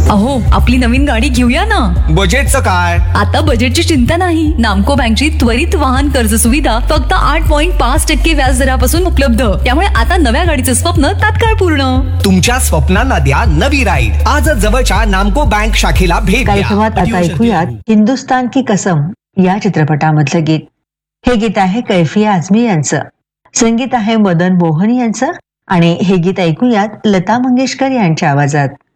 अहो, आपली नवीन गाडी घेऊया ना. बजेटचं काय? आता बजेटची चिंता नाही. नामको बँकची त्वरित वाहन कर्ज सुविधा फक्त 8.5% व्याजदरापासून उपलब्ध. त्यामुळे आता नव्या गाडीचं स्वप्न तात्काळ पूर्ण. तुमच्या स्वप्नांना द्या नवी राईड. आजच जवळच्या नामको बँक शाखेला भेट द्या. कार्यक्रमात आता ऐकूयात हिंदुस्तान की कसम या चित्रपटामधलं गीत. हे गीत आहे कैफी आझमी यांचं, संगीत आहे मदन मोहन यांचं आणि हे गीत ऐकूयात लता मंगेशकर यांच्या आवाजात.